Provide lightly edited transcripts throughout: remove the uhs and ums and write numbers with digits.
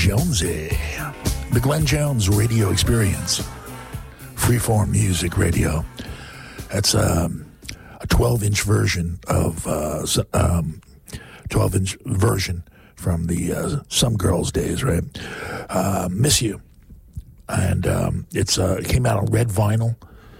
Jonesy. The Glenn Jones Radio Experience. Freeform music radio. That's a 12-inch version of 12-inch version from the Some Girls days, right? Miss You. And it came out on red vinyl.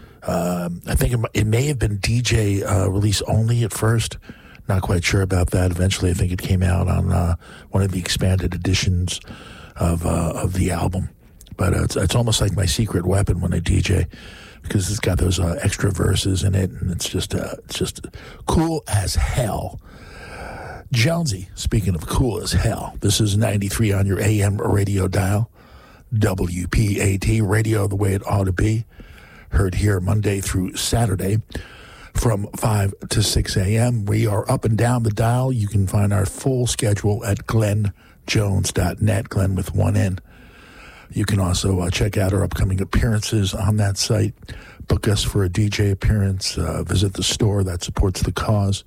I think it may have been DJ release only at first. Not quite sure about that. Eventually, I think it came out on one of the expanded editions of the album. But it's almost like my secret weapon when I DJ, because it's got those extra verses in it, and it's just cool as hell. Jonesy, speaking of cool as hell, this is 93 on your AM radio dial, WPAT, radio the way it ought to be. Heard here Monday through Saturday from 5 to 6 a.m. We are up and down the dial. You can find our full schedule at glennjones.net, Glenn with one N. You can also check out our upcoming appearances on that site. Book us for a DJ appearance. Visit the store that supports the cause.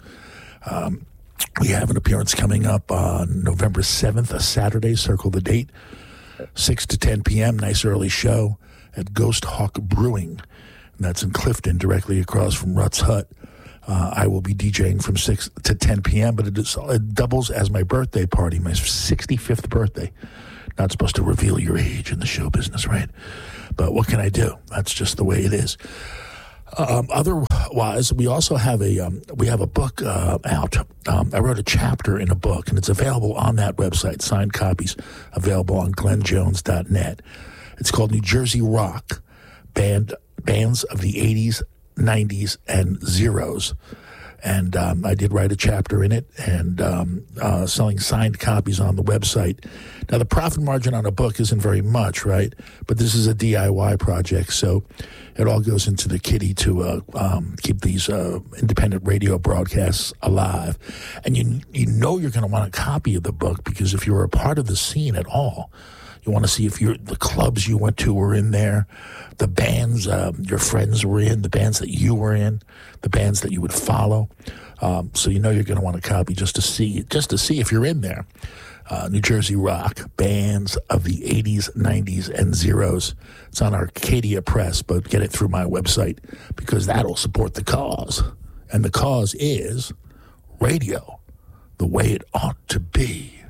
We have an appearance coming up on November 7th, a Saturday. Circle the date. 6 to 10 p.m., nice early show at Ghost Hawk Brewing. And that's in Clifton, directly across from Rutt's Hut. I will be DJing from 6 to 10 p.m., but it doubles as my birthday party, my 65th birthday. Not supposed to reveal your age in the show business, right? But what can I do? That's just the way it is. Otherwise, we also have a book out. I wrote a chapter in a book, and it's available on that website. Signed copies available on glennjones.net. It's called New Jersey Rock, Bands of the 80s, 90s, and Zeros. And I did write a chapter in it, and selling signed copies on the website. Now, the profit margin on a book isn't very much, right? But this is a DIY project, so it all goes into the kitty to keep these independent radio broadcasts alive. And you know you're going to want a copy of the book, because if you're a part of the scene at all, you want to see if the clubs you went to were in there, the bands your friends were in, the bands that you were in, the bands that you would follow. So you know you're going to want a copy just to see if you're in there. New Jersey Rock, Bands of the 80s, 90s, and Zeros. It's on Arcadia Press, but get it through my website, because that'll support the cause. And the cause is radio, the way it ought to be.